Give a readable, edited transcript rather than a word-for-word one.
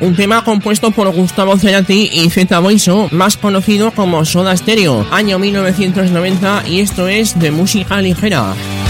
un tema compuesto por Gustavo Cerati y Zeta Boiso, más conocido como Soda Stereo, año 1990, y esto es de música ligera.